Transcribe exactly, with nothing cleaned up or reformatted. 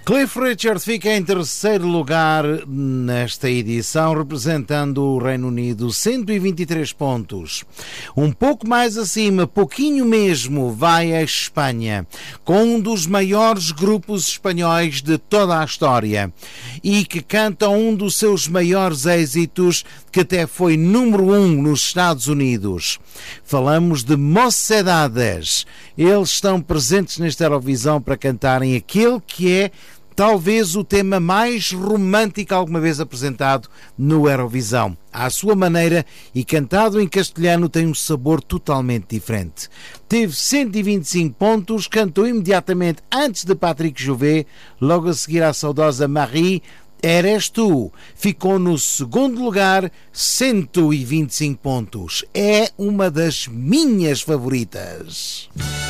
Cliff Richard fica em terceiro lugar nesta edição, representando o Reino Unido, cento e vinte e três pontos. Um pouco mais acima, pouquinho mesmo, vai a Espanha, com um dos maiores grupos espanhóis de toda a história e que canta um dos seus maiores êxitos, que até foi número um nos Estados Unidos. Falamos de Mocedades. Eles estão presentes nesta Eurovisão para cantarem aquele que é talvez o tema mais romântico alguma vez apresentado no Eurovisão. À sua maneira e cantado em castelhano tem um sabor totalmente diferente. Teve cento e vinte e cinco pontos, cantou imediatamente antes de Patrick Jouvet, logo a seguir à saudosa Marie. Eres tu, ficou no segundo lugar, cento e vinte e cinco pontos. É uma das minhas favoritas.